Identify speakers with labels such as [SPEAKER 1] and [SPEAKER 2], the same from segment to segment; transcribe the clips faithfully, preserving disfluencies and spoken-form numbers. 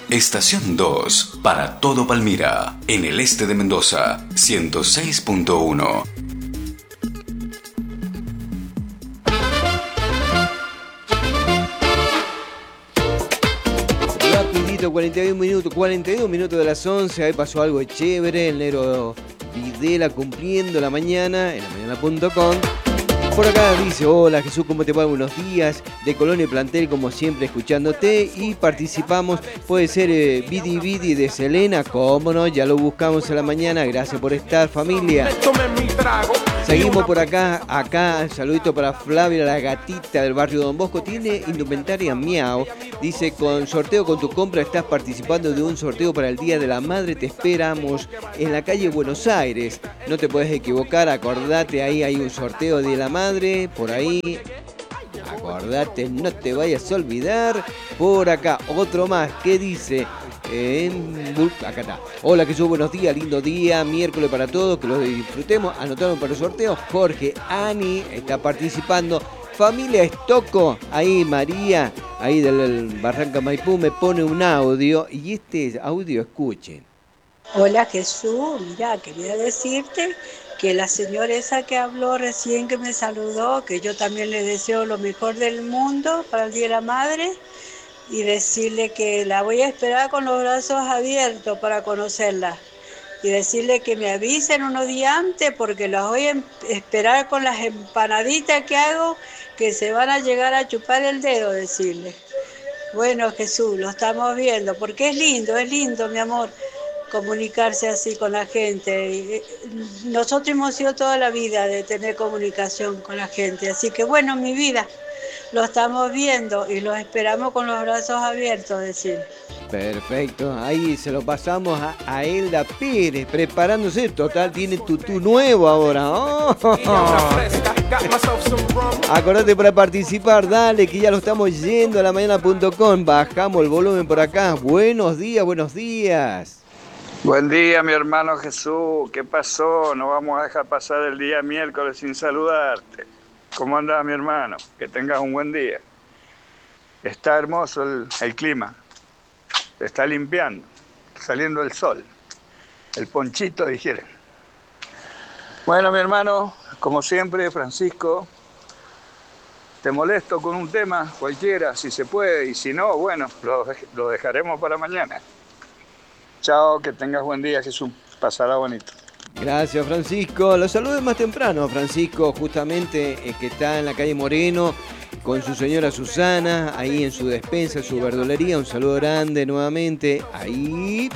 [SPEAKER 1] Estación dos, para todo Palmira, en el este de Mendoza, ciento seis punto uno.
[SPEAKER 2] Rapidito, cuarenta y un minutos, cuarenta y dos minutos de las once, ahí pasó algo chévere, el negro Videla cumpliendo la mañana, en la mañana punto com. Por acá dice, hola Jesús, ¿cómo te va? Buenos días, de Colonia y Plantel, como siempre, escuchándote, y participamos, puede ser eh, Vidi Vidi de Selena, cómo no, ya lo buscamos en la mañana, gracias por estar, familia. Seguimos por acá, acá, saludito para Flavia, la gatita del barrio Don Bosco, tiene indumentaria miau, dice, con sorteo con tu compra estás participando de un sorteo para el Día de la Madre, te esperamos en la calle Buenos Aires, no te puedes equivocar, acordate, ahí hay un sorteo de la madre, por ahí, acordate, no te vayas a olvidar, por acá, otro más, ¿qué dice? En... Acá está. Hola Jesús, buenos días, lindo día, miércoles para todos, que lo disfrutemos. Anotaron para el sorteo. Jorge, Ani está participando. Familia Estoco, ahí María, ahí del Barranca Maipú, me pone un audio y este audio escuchen.
[SPEAKER 3] Hola Jesús, mira, quería decirte que la señora esa que habló recién, que me saludó, que yo también le deseo lo mejor del mundo para el Día de la Madre. Y decirle que la voy a esperar con los brazos abiertos para conocerla. Y decirle que me avisen unos días antes porque las voy a esperar con las empanaditas que hago, que se van a llegar a chupar el dedo, decirle. Bueno, Jesús, lo estamos viendo, porque es lindo, es lindo, mi amor, comunicarse así con la gente. Nosotros hemos sido toda la vida de tener comunicación con la gente, así que bueno, mi vida. Lo estamos viendo y lo esperamos con los brazos abiertos, decir.
[SPEAKER 2] Perfecto, ahí se lo pasamos a, a Elda Pérez, preparándose, total, tiene tutú nuevo ahora. Oh. Acordate para participar, dale, que ya lo estamos yendo a la mañana punto com, bajamos el volumen por acá. Buenos días, buenos días.
[SPEAKER 4] Buen día, mi hermano Jesús, ¿qué pasó? No vamos a dejar pasar el día miércoles sin saludarte. ¿Cómo andás, mi hermano? Que tengas un buen día. Está hermoso el, el clima. Se está limpiando. Saliendo el sol. El ponchito, dijeron. Bueno, mi hermano, como siempre, Francisco, te molesto con un tema cualquiera, si se puede. Y si no, bueno, lo, lo dejaremos para mañana. Chao, que tengas buen día, Jesús. Pasará bonito.
[SPEAKER 2] Gracias, Francisco. Los saludos más temprano, Francisco, justamente eh, que está en la calle Moreno con su señora Susana, ahí en su despensa, su verdulería. Un saludo grande nuevamente. Ahí.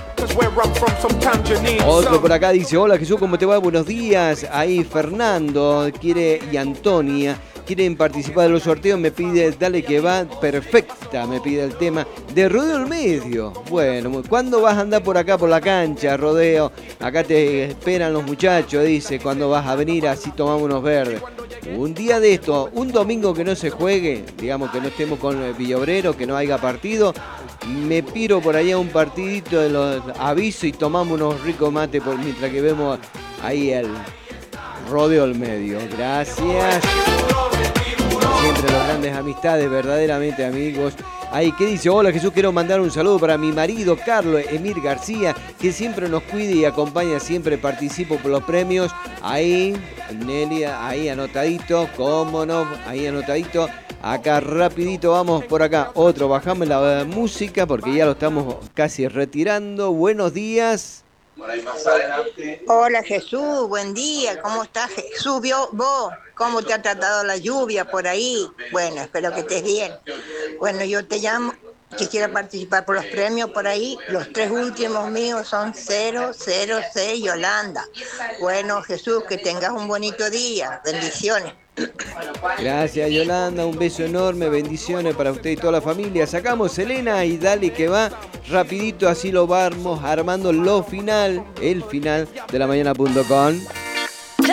[SPEAKER 2] Otro por acá dice, hola Jesús, ¿cómo te va? Buenos días. Ahí Fernando quiere y Antonia quieren participar de los sorteos, me pide, dale que va, perfecta, me pide el tema de Rodeo al Medio. Bueno, ¿cuándo vas a andar por acá por la cancha, Rodeo? Acá te esperan los muchachos, dice, ¿cuándo vas a venir? Así tomamos unos verdes. Un día de esto, un domingo que no se juegue, digamos que no estemos con el Villobrero, que no haya partido, me piro por allá un partidito de los avisos y tomamos unos ricos mates por, mientras que vemos ahí el Rodeo al Medio. Gracias. Siempre las grandes amistades, verdaderamente amigos. Ahí, ¿qué dice? Hola Jesús, quiero mandar un saludo para mi marido Carlos Emir García, que siempre nos cuida y acompaña, siempre participo por los premios. Ahí, Nelia, ahí anotadito, cómo no, ahí anotadito. Acá rapidito, vamos por acá. Otro, bajamos la música porque ya lo estamos casi retirando. Buenos días.
[SPEAKER 5] Hola Jesús, buen día, ¿cómo estás Jesús? ¿Vos? ¿Cómo te ha tratado la lluvia por ahí? Bueno, espero que estés bien. Bueno, yo te llamo, quisiera participar por los premios por ahí. Los tres últimos míos son cero cero seis Yolanda. Bueno Jesús, que tengas un bonito día, bendiciones.
[SPEAKER 2] Gracias Yolanda, un beso enorme, bendiciones para usted y toda la familia. Sacamos Selena y dale que va, rapidito así lo vamos armando lo final, el final de la mañana punto com.